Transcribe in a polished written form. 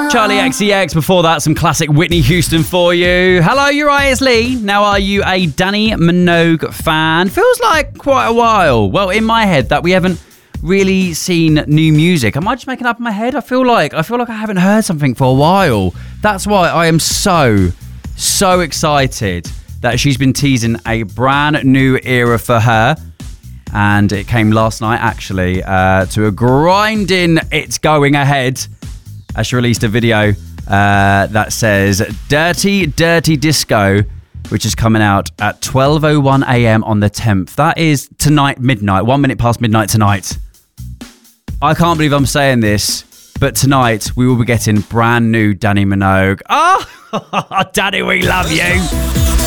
Charlie XCX. Before that, some classic Whitney Houston for you. Hello, you're right, it's Lee. Now, are you a Danny Minogue fan? Feels like quite a while. Well, in my head, that we haven't really seen new music. Am I just making up in my head? I feel like I haven't heard something for a while. That's why I am so excited that she's been teasing a brand new era for her. And it came last night, actually, to a grinding It's Going Ahead, as she released a video that says Dirty, Dirty Disco, which is coming out at 12:01 a.m. on the 10th. That is tonight, midnight, 1 minute past midnight tonight. I can't believe I'm saying this, but tonight we will be getting brand new Danny Minogue. Oh, Danny, we love you.